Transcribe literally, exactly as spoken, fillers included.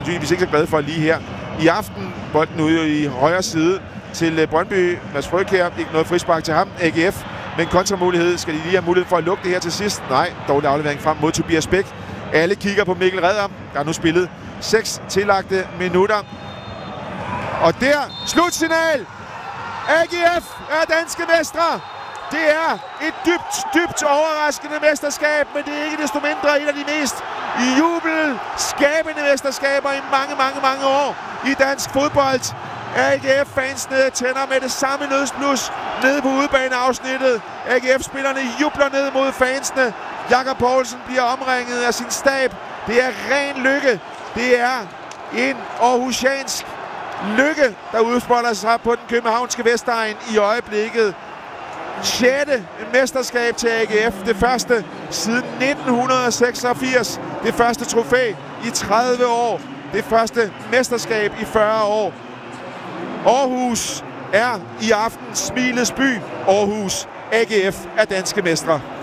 Tydeligvis ikke så glad for lige her i aften. Bolden ude i højre side til Brøndby. Mads Frøkjær, ikke noget frispark til ham. A G F med en kontramulighed. Skal de lige have mulighed for at lukke det her til sidst? Nej, dårlig aflevering frem mod Tobias Bæk. Alle kigger på Mikkel Redder. Der er nu spillet seks tillagte minutter. Og der, slutsignal! A G F er danske mestre! Det er et dybt, dybt overraskende mesterskab, men det er ikke desto mindre et af de mest jubelskabende mesterskaber i mange, mange, mange år i dansk fodbold. A G F-fansene tænder med det samme nødsblus nede på udebaneafsnittet. A G F-spillerne jubler ned mod fansene. Jakob Poulsen bliver omringet af sin stab. Det er ren lykke. Det er en aarhusiansk lykke, der udspiller sig på den københavnske Vestegn i øjeblikket. Sjette mesterskab til A G F. Det første siden nitten seksogfirs. Det første trofæ i tredive år. Det første mesterskab i fyrre år. Aarhus er i aften smilets by. Aarhus A G F er danske mestre.